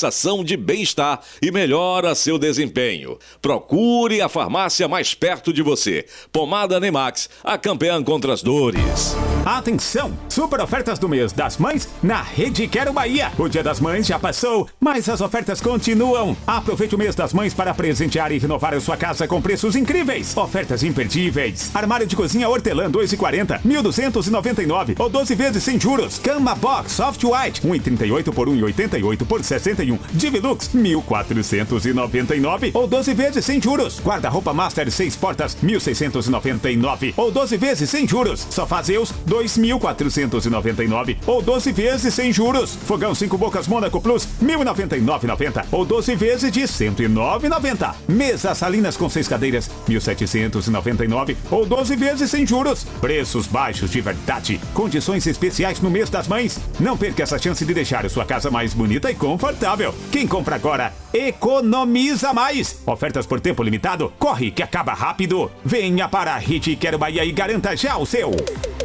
sensação de bem-estar e melhora seu desempenho. Procure a farmácia mais perto de você. Pomada Nemax, a campeã contra as dores. Atenção! Super ofertas do mês das mães na Rede Quero Bahia. O Dia das Mães já passou, mas as ofertas continuam. Aproveite o mês das mães para presentear e renovar a sua casa com preços incríveis. Ofertas imperdíveis. Armário de cozinha Hortelã 2,40, 1.299 ou 12 vezes sem juros. Cama Box Soft White 1,38 por 1,88 por 61. Divilux 1.499 ou 12 vezes sem juros. Guarda-roupa Master 6 portas 1.699 ou 12 vezes sem juros. Sofá Zeus 2.499 ou 12 vezes sem juros. Fogão 5 bocas Monaco Plus 1.099,90 ou 12 vezes de 109,90. Mesas salinas com 6 cadeiras 1.799 ou 12 vezes sem juros. Preços baixos de verdade. Condições especiais no mês das mães. Não perca essa chance de deixar a sua casa mais bonita e confortável. Quem compra agora economiza mais. Ofertas por tempo limitado. Corre que acaba rápido. Venha para a Rede Quero Bahia e garanta já o seu.